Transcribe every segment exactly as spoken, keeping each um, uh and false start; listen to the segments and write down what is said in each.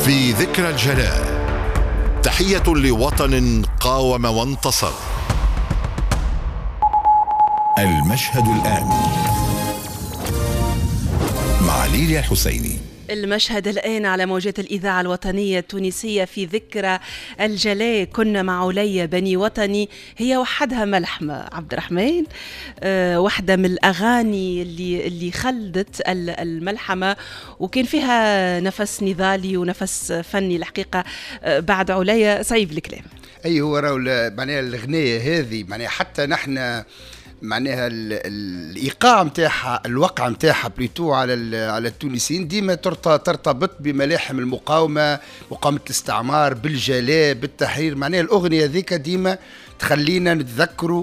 في ذكرى الجلاء، تحية لوطن قاوم وانتصر. المشهد الآن مع ليليا الحسيني. المشهد الآن على موجات الإذاعة الوطنية التونسية في ذكرى الجلاء. كنا مع علي بني وطني، هي وحدها ملحمة عبد الرحمن، أه واحدة من الأغاني اللي اللي خلدت الملحمة، وكان فيها نفس نضالي ونفس فني الحقيقة. أه بعد علي صعيب الكلام. أي هو راهو معناها الأغنية هذه معناها حتى نحن معناها الايقاع نتاعها الوقع نتاعها بليتو على على التونسيين ديما ترتبط بملاحم المقاومه، مقاومه الاستعمار، بالجلاء، بالتحرير. معناها الاغنيه ذيك ديما تخلينا نتذكروا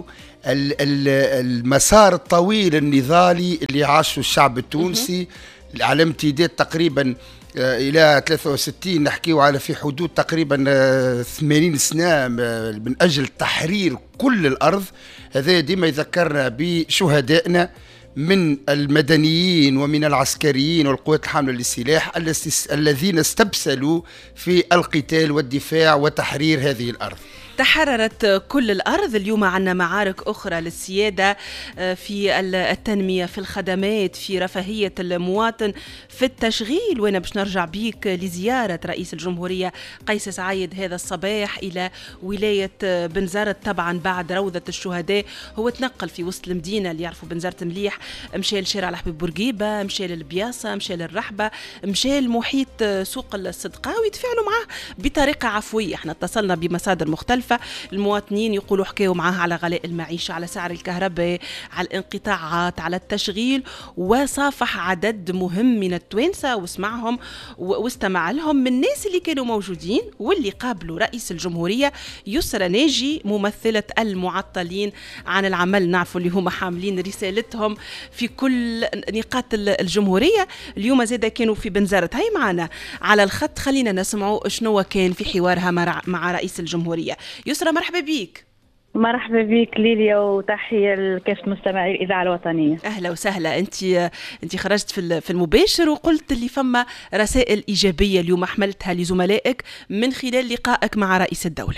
المسار الطويل النضالي اللي عاشه الشعب التونسي على امتداد تقريبا الى ثلاثة وستين، نحكيو على في حدود تقريبا ثمانين سنه من اجل تحرير كل الارض. هذا ديما يذكرنا بشهدائنا من المدنيين ومن العسكريين والقوات الحامله للسلاح الذين استبسلوا في القتال والدفاع وتحرير هذه الارض. تحررت كل الأرض. اليوم عنا معارك أخرى للسيادة في التنمية، في الخدمات، في رفاهية المواطن، في التشغيل. وأنا باش نرجع بيك لزيارة رئيس الجمهورية قيس سعيد هذا الصباح إلى ولاية بنزرت، طبعا بعد روضة الشهداء. هو تنقل في وسط المدينة، اللي يعرفوا بنزرت مليح، مشى لشارع الحبيب بورقيبة، مشى للبياصة، مشى للرحبة، مشى لمحيط سوق الصدقاوي. تفاعلوا معاه بطريقة عفوية. احنا اتصلنا بمصادر مختلفة، المواطنين يقولوا حكاوا معاه على غلاء المعيشة، على سعر الكهرباء، على الانقطاعات، على التشغيل، وصافح عدد مهم من التوانسة واسمعهم واستمع لهم من الناس اللي كانوا موجودين واللي قابلوا رئيس الجمهورية. يسرى ناجي ممثلة المعطلين عن العمل، نعرفوا اللي هم حاملين رسالتهم في كل نقاط الجمهورية. اليوم زادا كانوا في بنزرت، هاي معنا على الخط، خلينا نسمعوا شنو كان في حوارها مع رئيس الجمهورية. يسرى مرحبا بيك. مرحبا بيك ليليا، وتحية لكافة مستمعي الإذاعة الوطنية. أهلا وسهلا. أنت أنت خرجت في في المباشر وقلت اللي فما رسائل إيجابية اليوم حملتها لزملائك من خلال لقائك مع رئيس الدولة.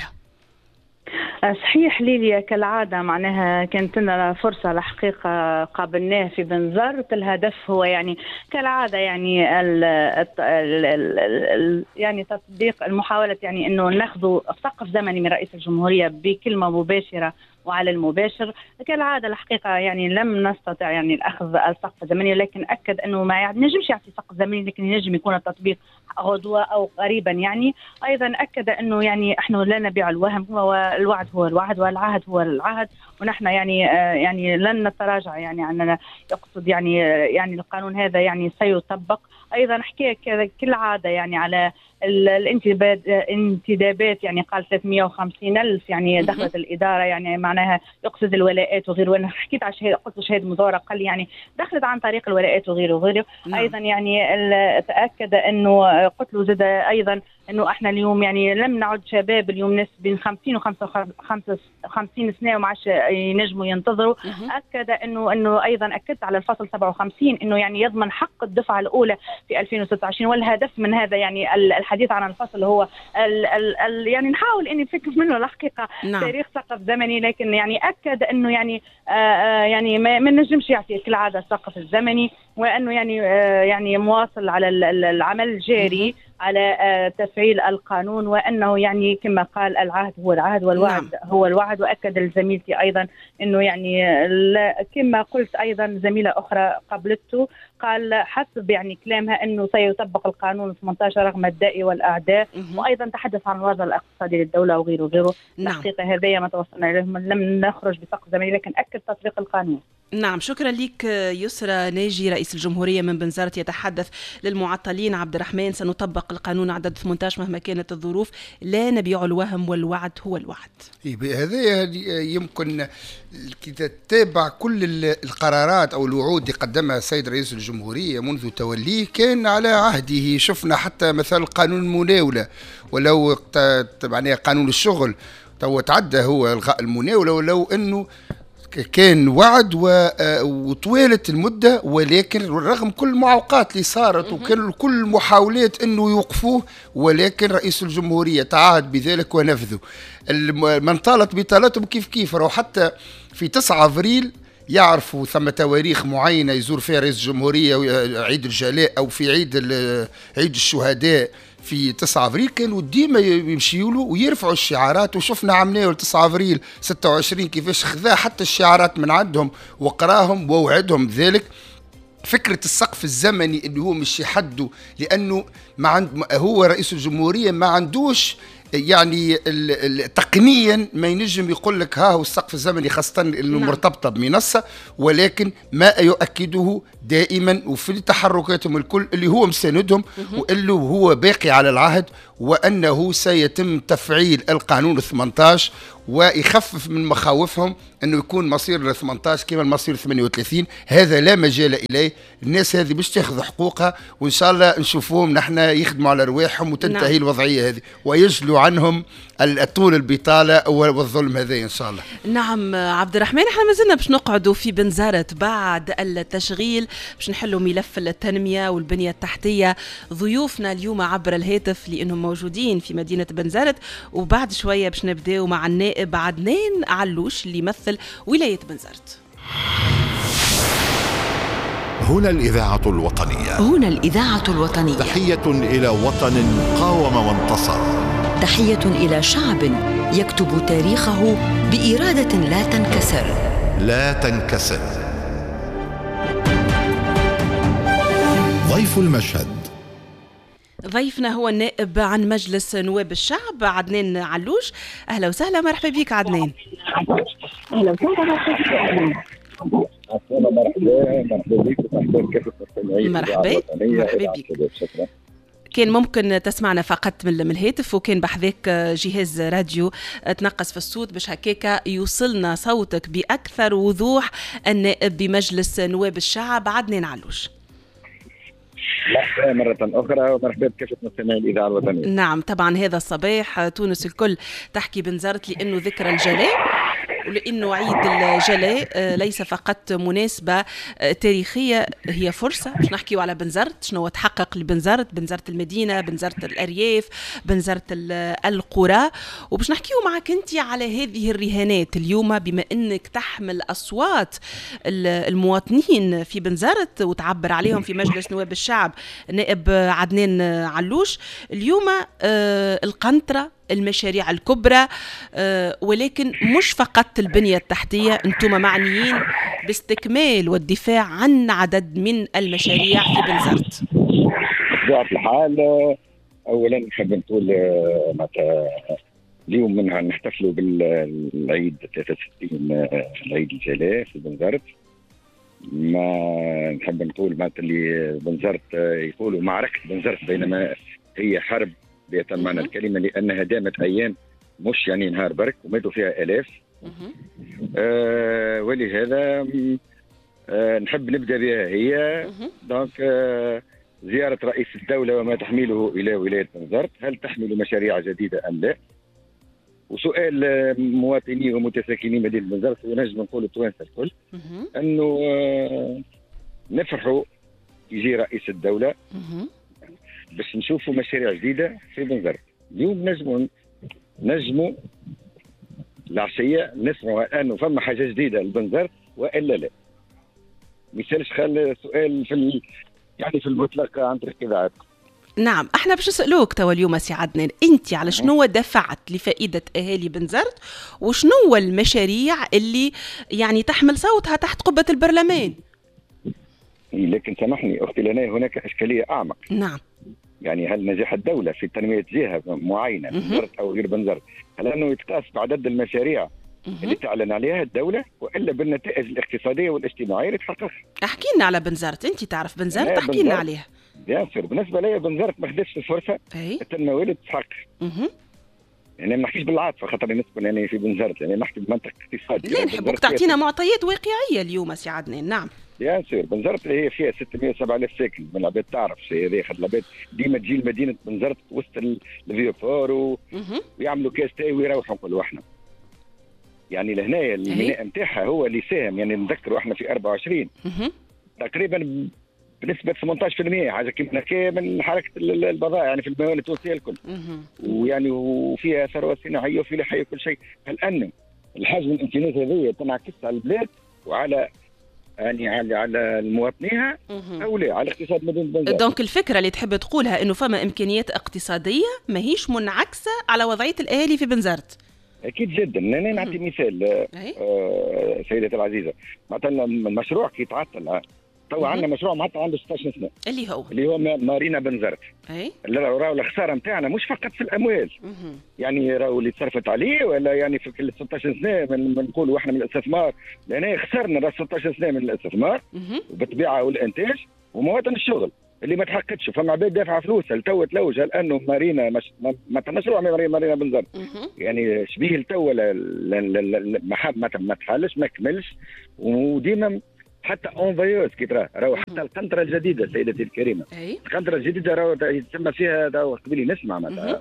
صحيح ليليا، كالعادة معناها كانت لنا فرصة الحقيقة قابلناه في بنزرت. الهدف هو يعني كالعادة يعني ال ال ال ال يعني تطبيق المحاولة، يعني انه ناخذ سقف زمني من رئيس الجمهورية بكلمة مباشرة وعلى المباشر. كالعادة الحقيقة يعني لم نستطع يعني الأخذ السقف الزمني، لكن أكد أنه ما نجمش يعطي سقف زمني، لكن ينجم يكون التطبيق غدوة أو قريبا. يعني أيضا أكد أنه يعني إحنا لا نبيع الوهم، والوعد هو الوعد والعهد هو العهد، ونحن يعني آه يعني لن نتراجع يعني عننا. يقصد يعني آه يعني القانون هذا يعني سيطبق. أيضا حكى كالعادة يعني على الانتدابات، يعني قال ثلاثمئة وخمسين ألف يعني دخلت الإدارة، يعني معناها يقصد الولاءات وغيره. وأنا حكيت على شهادة، قلت له شهادة مزورة، قال لي يعني دخلت عن طريق الولاءات وغيره وغيره. نعم. أيضا يعني تأكد أنه قلت له زاد أيضا أنه إحنا اليوم يعني لم نعد شباب، اليوم ناس بين خمسين وخمسة وخمسين سنة وما عادش ينجموا ينتظروا. أكد أنه أنه أيضا أكدت على الفصل سبعة وخمسين أنه يعني يضمن حق الدفعة الأولى في ألفين وستة وعشرين، والهدف من هذا يعني الحديث عن الفصل هو ال ال ال يعني نحاول اني نفكر منه الحقيقه. نعم. تاريخ سقف زمني، لكن يعني اكد انه يعني آه يعني ما نجمش يعطي كالعاده السقف الزمني، وانه يعني آه يعني مواصل على العمل الجاري على آه تفعيل القانون، وانه يعني كما قال العهد هو العهد والوعد. نعم. هو الوعد. واكد لزميلتي ايضا انه يعني كما قلت ايضا زميله اخرى قبلته، قال حسب يعني كلامها انه سيطبق القانون ثمانية عشر رغم الداء والاعداء. وايضا تحدث عن الوضع الاقتصادي للدوله وغيره وغيره. نعم. الحقيقه هذه ما توصلنا اليه، لم نخرج بسقف زمني، لكن اكد تطبيق القانون. نعم، شكرا لك يسرى ناجي. رئيس الجمهورية من بنزرت يتحدث للمعطلين. عبد الرحمن، سنطبق القانون عدد ثمانية عشر مهما كانت الظروف، لا نبيع الوهم والوعد هو الوعد. هذا يمكن كي تتابع كل القرارات أو الوعود اللي قدمها السيد رئيس الجمهورية منذ توليه كان على عهده. شفنا حتى مثلا قانون المناولة، ولو يعني قانون الشغل تو تعدى هو إلغاء المناولة، ولو أنه كان وعد وطويلة المدة، ولكن رغم كل المعوقات اللي صارت وكان كل المحاولات أنه يوقفوه، ولكن رئيس الجمهورية تعهد بذلك ونفذه. من طالت بطالتهم كيف كيف راهو حتى في تسعة أفريل يعرفوا ثم تواريخ معينة يزور فيها رئيس الجمهورية، عيد الجلاء أو في عيد عيد الشهداء في تسعة أفريل، كانوا ديما يمشيوا له ويرفعوا الشعارات. وشفنا عملناه تسعة أفريل ستة وعشرين كيفاش خذا حتى الشعارات من عندهم وقراهم ووعدهم بذلك. فكرة السقف الزمني اللي هو مش يحدوا، لأنه ما عند هو رئيس الجمهورية ما عندوش يعني تقنيا ما ينجم يقول لك ها هو السقف الزمني، خاصة انه نعم. مرتبطة بمنصة، ولكن ما يؤكده دائما وفي تحركاتهم الكل اللي هو مساندهم واللي هو باقي على العهد، وأنه سيتم تفعيل القانون ثمانية عشر ويخفف من مخاوفهم أنه يكون مصير ثمانية عشر كما المصير ثمانية وثلاثين. هذا لا مجال إليه. الناس هذه باش تاخذ حقوقها، وإن شاء الله نشوفوهم نحن يخدموا على رواحهم وتنتهي نعم. الوضعية هذه ويجلوا عنهم طول البطالة والظلم هذا إن شاء الله. نعم عبد الرحمن، احنا ما زلنا باش نقعدوا في بنزرت بعد التشغيل باش نحلوا ملف التنمية والبنية التحتية. ضيوفنا اليوم عبر الهاتف لأنهم موجودين في مدينة بنزرت، وبعد شوية باش نبداو مع النائب عدنان علوش اللي يمثل ولاية بنزرت. هنا الإذاعة الوطنية. هنا الإذاعة الوطنية. تحية إلى وطن قاوم وانتصر. تحية إلى شعب يكتب تاريخه بإرادة لا تنكسر. لا تنكسر. ضيف المشهد. ضيفنا هو النائب عن مجلس نواب الشعب عدنان علوش. أهلا وسهلا، مرحبا بك عدنان. أهلا وسهلا، مرحبا مرحبا مرحبا بك ومرحبا كافة المستمعين. مرحبا مرحبا بك. كان ممكن تسمعنا فقط من الهاتف، وكان بحذاك جهاز راديو تنقص في الصوت باش هكاك يوصلنا صوتك بأكثر وضوح. النائب بمجلس نواب الشعب عدنان علوش. مرحبا مرة أخرى ومرحبا بكافة مستمعي الإذاعة الوطنية. نعم طبعا هذا الصباح تونس الكل تحكي بنزرت لأنه ذكرى الجلاء، ولأنه عيد الجلاء ليس فقط مناسبة تاريخية، هي فرصة باش نحكيو على بنزرت، شنو تحقق لبنزرت، بنزرت المدينة، بنزرت الأرياف، بنزرت القرى، وباش نحكيو معك انت على هذه الرهانات اليوم بما أنك تحمل أصوات المواطنين في بنزرت وتعبر عليهم في مجلس نواب الشعب. نائب عدنان علوش، اليوم القنطرة، المشاريع الكبرى، أه ولكن مش فقط البنية التحتية، انتم معنيين باستكمال والدفاع عن عدد من المشاريع في بنزرت. بطبيعة الحال أولا نحب نقول معناتها اليوم منها نحتفلوا بالعيد ثلاثة وستين العيد الجلاء في بنزرت. ما نحب نقول معناتها اللي بنزرت يقولوا معركة بنزرت، بينما هي حرب بيتم معنى الكلمة، لأنها دامت أيام مش يعني نهار برك وماتوا فيها آلاف. آه ولهذا آه نحب نبدأ بها هي دونك آه زيارة رئيس الدولة وما تحمله إلى ولاية بنزرت، هل تحمل مشاريع جديدة أم لا؟ وسؤال مواطني ومتساكني مدينة بنزرت ونجم نقول التوانسة الكل أنه آه نفرحوا يجي رئيس الدولة باش نشوفوا مشاريع جديدة في بنزرت. اليوم نجموا نجموا العشية نسمعوا أنه فما حاجة جديدة لبنزرت وإلا لا. مثالش خل سؤال في ال... يعني في المطلق عن طريق إذاعتك. نعم احنا باش نسألوك توا اليوم سي عدنان، انت على شنو دفعت لفائدة اهالي بنزرت، وشنو المشاريع اللي يعني تحمل صوتها تحت قبة البرلمان؟ لكن سامحني اختي، لنا هناك اشكاليه اعمق. نعم. يعني هل نجاح الدوله في تنميه جهه معينه بنزرت او غير بنزرت، هل انه يتقاس بعدد المشاريع اللي تعلن عليها الدوله، والا بالنتائج الاقتصاديه والاجتماعيه اللي تحققها؟ احكي لنا على بنزرت، انت تعرف بنزرت، احكي لنا عليها. بيان سور، بالنسبه لي بنزرت ما خدتش الفرصه التنمويه اللي تحقق. يعني ما نحكيش بالعاطفه خاطر نسكن يعني في بنزرت، يعني نحكي بمنطق اقتصادي. لا نحبوك تعطينا معطيات واقعيه اليوم سي عدنان. نعم بيان سور، بنزرت هي فيها ستمائة وسبعة آلاف ساكن، من العباد تعرف الشيء هذا، خاطر العباد ديما تجي لمدينه بنزرت وسط الفيوبور ويعملوا كاس تاي ويروحوا نقولوا احنا. يعني لهنا الميناء نتاعها هو اللي ساهم، يعني نذكروا احنا في أربعة وعشرين تقريبا بنسبه ثمانية عشر بالمئة حاجه كيما هكا من حركه البضائع يعني في الموانئ التونسيه الكل. ويعني وفيها ثروه صناعيه وفي حي كل شيء. هل ان الحجم الامكانيات هذه تنعكس على البلاد وعلى يعني على على مواطنيها او لا على اقتصاد مدينه بنزرت؟ دونك الفكره اللي تحب تقولها انه فما امكانيات اقتصاديه ماهيش منعكسه على وضعيه الاهالي في بنزرت. اكيد جدا. انا نعطي مثال آه سيدتي العزيزه، مثلا المشروع كي تعطل تو عندنا مشروع معطل عنده ستة عشر سنه اللي هو اللي هو مارينا بنزرت. اي راهو الخساره نتاعنا مش فقط في الاموال، يعني راهو اللي تصرفت عليه ولا يعني في ال ستة عشر سنه من نقولوا احنا من الاستثمار، لان خسرنا راس ستة عشر سنه من الاستثمار وبالطبيعه والانتاج ومواطن الشغل اللي ما تحققش. فما عباد دافعه فلوس لتو تلوج لانه مارينا مش ما مشروع مارينا بنزرت يعني شبيه لتو ما تحلش ما كملش. وديما حتى اونفايوز كي ترى راهو حتى القنطره الجديده سيدتي الكريمه، القنطره الجديده راهو يتسمى فيها راهو قبلي نسمع معناتها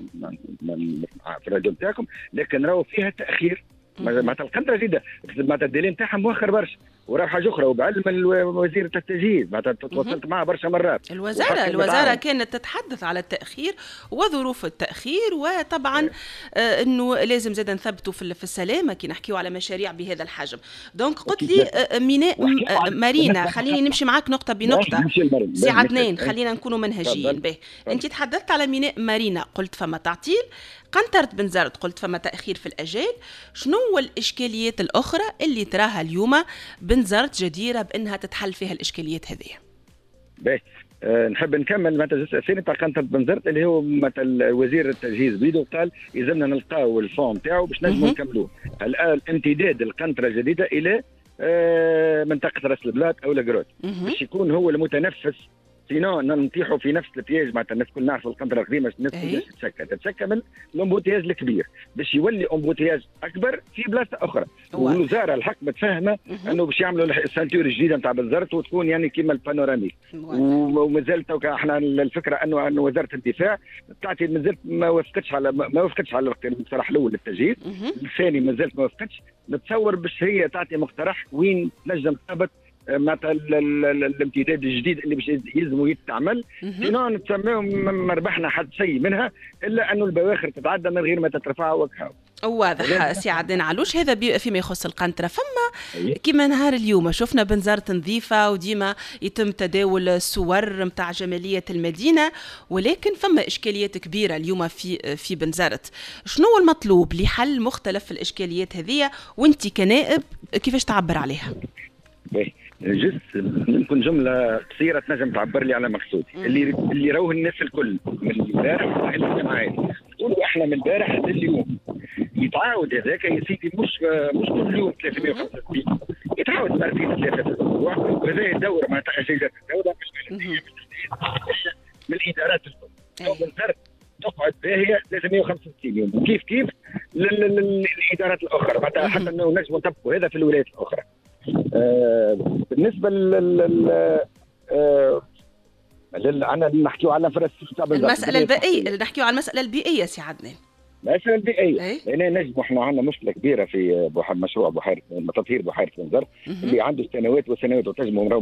في الراديو نتاعكم، لكن راهو فيها تاخير معناتها القنطره الجديده معناتها الدليل نتاعها مؤخر برشا. وراه حاجه اخرى وبعلم وزير التجهيز معناتها تواصلت معها برشا مرات. الوزاره الوزاره كانت تتحدث على التاخير وظروف التاخير، وطبعا آه انه لازم زاد نثبتوا في السلامه كي نحكيوا على مشاريع بهذا الحجم. دونك قلت لي آه ميناء آه مارينا، خليني نمشي معاك نقطه بنقطه سي عدنان، خلينا نكونوا منهجيين به. انت تحدثت على ميناء مارينا قلت فما تعطيل، قنطرة بنزرت قلت فما تأخير في الأجال. شنو الإشكاليات الأخرى اللي تراها اليوم بنزرت جديرة بأنها تتحل فيها الإشكاليات هذه؟ باهي أه نحب نكمل مثلا الجزء الثاني تاع قنطرة بنزرت اللي هو مثلا وزير التجهيز بيدو قال يلزمنا نلقاو الفون تاعو باش نجموا نكملوه. الآن امتداد القنطرة الجديدة إلى أه منطقة راس البلاد أو القروت باش يكون هو المتنفس، سينو نطيحوا في نفس البياج معناتها الناس الكل نعرفوا القنطره القديمه الناس كلها تتشكى تتشكى من الامبوتياج الكبير باش يولي امبوتياج اكبر في بلاصه اخرى. والوزاره الحق متفاهمه انه باش يعملوا السانتور الجديده نتاع بنزرت وتكون يعني كيما البانوراميك. ومازال توكا احنا الفكره انه انه وزاره الدفاع تعطي مازالت ما وافقتش على ما وافقتش على المقترح الاول للتجهيز، الثاني مازالت ما وافقتش. نتصور باش هي تعطي مقترح وين نجم تثبت معناتها الامتداد الجديد اللي باش يلزموا يتعمل. سينو نتسميو مربحنا حد شيء منها الا انه البواخر تتعدى من غير ما تترفع وجهها. واضح سي عدنان علوش. هذا فيما يخص القنطره. فما كيما نهار اليوم شفنا بنزرت نظيفه وديما يتم تداول الصور نتاع جماليه المدينه، ولكن فما اشكاليات كبيره اليوم في في بنزرت. شنو المطلوب لحل مختلف الاشكاليات هذه وانت كنائب كيفاش تعبر عليها؟ جس ممكن جمله قصيره تنجم تعبر لي على مقصودي اللي اللي راوه الناس الكل من البارح الى الجماعات. نقولوا احنا من البارح لليوم يتعاود هذاك يا سيدي مش مش كل يوم ثلاثمئة وخمسة وستين، يتعاود مرتين ثلاثه في الاسبوع. وهذا الدوره مع اجازات الدوله مش من الادارات الكل تقعد باهيه ثلاثمئة وخمسة وستين يوم وكيف كيف للادارات الاخرى معناتها حتى انه نجموا نطبقوا هذا في الولايات الاخرى. آه بالنسبه لل آه انا نحكيو على فرص المساله البيئيه، نحكيو على المساله البيئيه سي عدنان. المساله البيئيه لان نجم احنا عندنا مشكله كبيره في مشروع بحيره تطهير بحيره بنزرت اللي عنده سنوات وسنوات وتنجموا